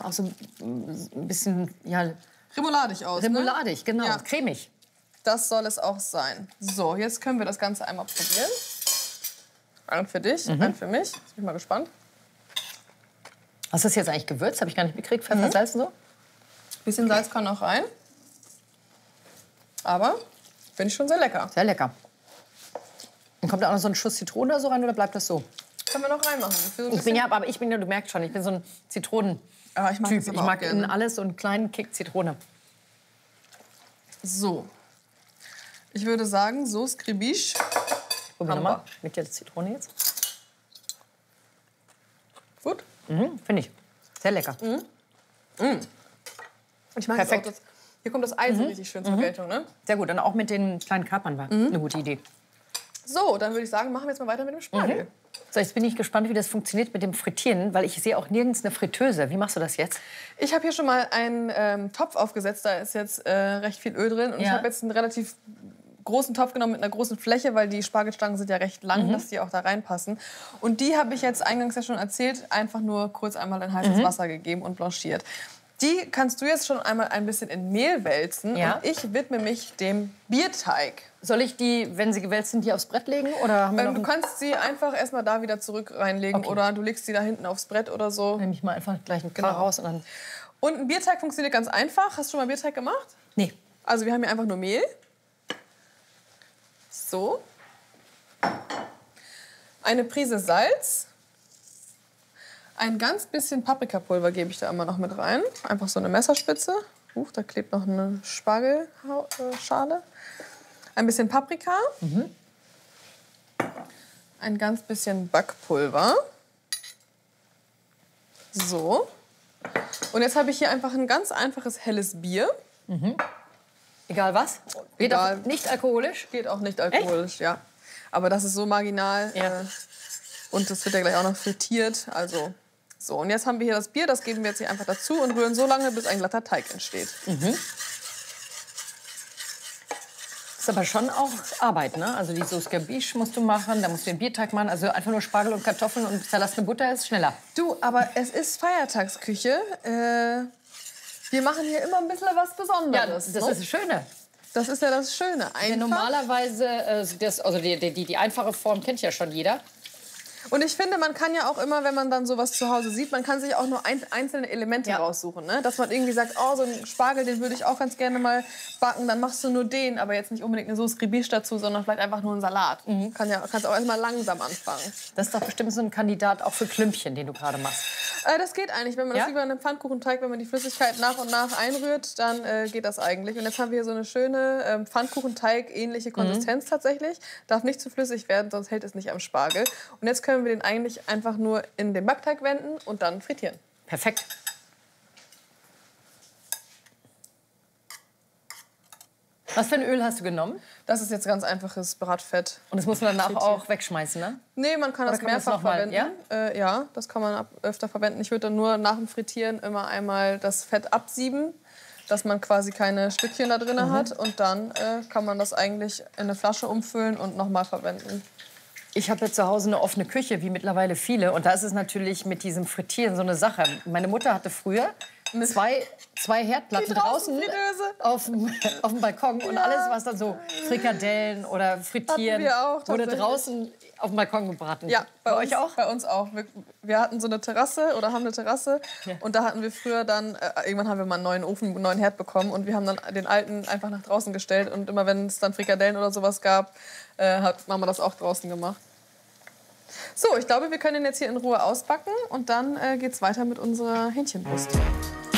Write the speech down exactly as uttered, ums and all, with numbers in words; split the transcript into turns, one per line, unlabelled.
auch so ein bisschen, ja...
Remouladig aus,
Remouladig,
ne?
genau,
Ja.
cremig.
Das soll es auch sein. So, jetzt können wir das Ganze einmal probieren. Einen für dich, mhm. einen für mich. Jetzt bin ich mal gespannt.
Hast du das jetzt eigentlich gewürzt? Habe ich gar nicht mitgekriegt. Pfeffer,
Mhm.
Salz und so?
Bisschen Salz kann auch rein. Aber finde ich schon sehr lecker.
Sehr lecker. Und kommt da auch noch so ein Schuss Zitrone oder so rein oder bleibt das so?
Können wir noch reinmachen. Für so ein
ich bin ja, aber ich bin ja, du merkst schon, ich bin so ein Zitronen.
Aber ich mag,
typ.
das aber
ich mag
auch
in
gerne.
alles so einen kleinen Kick Zitrone.
So. Ich würde sagen, Sauce Gribiche.
Probier nochmal. Mit der Zitrone jetzt.
Gut.
Mhm, finde ich. Sehr lecker.
Mhm. Mhm. Ich mag
Perfekt.
das auch. Das, hier kommt das Ei so
Mhm.
richtig schön zur
Mhm.
Geltung, ne?
Sehr gut. Und auch mit den kleinen Kapern war
Mhm.
eine gute Idee.
So, dann würde ich sagen, machen wir jetzt mal weiter mit dem Spargel.
Mhm. So, jetzt bin ich gespannt, wie das funktioniert mit dem Frittieren, weil ich sehe auch nirgends eine Fritteuse. Wie machst du das jetzt?
Ich habe hier schon mal einen ähm, Topf aufgesetzt, da ist jetzt äh, recht viel Öl drin. Und
Ja.
ich habe jetzt einen relativ großen Topf genommen mit einer großen Fläche, weil die Spargelstangen sind ja recht lang,
Mhm.
dass die auch da reinpassen. Und die habe ich jetzt eingangs ja schon erzählt, einfach nur kurz einmal in heißes
Mhm.
Wasser gegeben und blanchiert. Die kannst du jetzt schon einmal ein bisschen in Mehl wälzen.
Ja.
Und ich widme mich dem Bierteig.
Soll ich die, wenn sie gewälzt sind, die aufs Brett legen? Oder haben wir
Ähm,
noch
du
ein...
kannst sie einfach erstmal da wieder zurück reinlegen.
Okay.
Oder du legst sie da hinten aufs Brett oder so.
Nehme ich mal einfach gleich einen
Genau.
Klar raus und dann...
Und ein Bierteig funktioniert ganz einfach. Hast du schon mal Bierteig gemacht?
Nee.
Also wir haben hier einfach nur Mehl. So. Eine Prise Salz. Ein ganz bisschen Paprikapulver gebe ich da immer noch mit rein. Einfach so eine Messerspitze. Huch, da klebt noch eine Spargelschale. Ein bisschen Paprika.
Mhm.
Ein ganz bisschen Backpulver. So. Und jetzt habe ich hier einfach ein ganz einfaches helles Bier.
Mhm. Egal was? Geht
Egal.
auch nicht alkoholisch?
Geht auch nicht alkoholisch, ja. Aber das ist so marginal.
Ja.
Äh, und das wird ja gleich auch noch frittiert. Also so. Und jetzt haben wir hier das Bier. Das geben wir jetzt hier einfach dazu und rühren so lange, bis ein glatter Teig entsteht.
Mhm. Ist aber schon auch Arbeit, ne? Also die Sauce Gribiche musst du machen, da musst du den Bierteig machen. Also einfach nur Spargel und Kartoffeln und zerlassene Butter ist schneller.
Du, aber es ist Feiertagsküche. Äh, wir machen hier immer ein bisschen was Besonderes.
Ja, das, das
ne?
ist das Schöne.
Das ist ja das Schöne.
Ja,
Einfach.
normalerweise, äh, das, also die, die, die einfache Form kennt ja schon jeder.
Und ich finde, man kann ja auch immer, wenn man dann sowas zu Hause sieht, man kann sich auch nur ein, einzelne Elemente
Ja.
raussuchen. Ne? Dass man irgendwie sagt, oh, so einen Spargel, den würde ich auch ganz gerne mal backen. Dann machst du nur den, aber jetzt nicht unbedingt eine Sauce Gribiche dazu, sondern vielleicht einfach nur einen Salat.
Mhm.
Kann ja, kannst auch erstmal langsam anfangen.
Das ist doch bestimmt so ein Kandidat auch für Klümpchen, den du gerade machst.
Äh, das geht eigentlich. Wenn man
Ja?
das wie bei einem Pfannkuchenteig, wenn man die Flüssigkeit nach und nach einrührt, dann äh, geht das eigentlich. Und jetzt haben wir hier so eine schöne ähm, Pfannkuchenteig-ähnliche Konsistenz
Mhm.
tatsächlich. Darf nicht zu flüssig werden, sonst hält es nicht am Spargel. Und jetzt können wir den eigentlich einfach nur in den Backteig wenden und dann frittieren.
Perfekt. Was für ein Öl hast du genommen?
Das ist jetzt ganz einfaches Bratfett.
Und das muss man danach
Frittiert.
auch wegschmeißen, ne?
Nee, man kann
Oder
das
kann man das
mehrfach
noch mal-
verwenden.
ja?
Äh, ja, das kann man ab, öfter verwenden. Ich würde dann nur nach dem Frittieren immer einmal das Fett absieben, dass man quasi keine Stückchen da drin
Mhm.
hat. Und dann äh, kann man das eigentlich in eine Flasche umfüllen und nochmal verwenden.
Ich habe ja zu Hause eine offene Küche, wie mittlerweile viele. Und da ist es natürlich mit diesem Frittieren so eine Sache. Meine Mutter hatte früher zwei, zwei Herdplatten
Die
draußen
Draußenfritteuse.
auf dem, auf dem Balkon. Und
Ja.
alles, was dann so Frikadellen oder Frittieren,
Hatten wir auch,
wurde
tatsächlich.
draußen auf dem Balkon gebraten.
Ja, bei,
bei
uns,
euch auch?
Bei uns auch. Wir, wir hatten so eine Terrasse oder haben eine Terrasse.
Ja.
Und da hatten wir früher dann, äh, irgendwann haben wir mal einen neuen Ofen, einen neuen Herd bekommen. Und wir haben dann den alten einfach nach draußen gestellt. Und immer wenn es dann Frikadellen oder sowas gab, äh, hat Mama das auch draußen gemacht. So, ich glaube, wir können den jetzt hier in Ruhe ausbacken. Und dann äh, geht's weiter mit unserer Hähnchenbrust.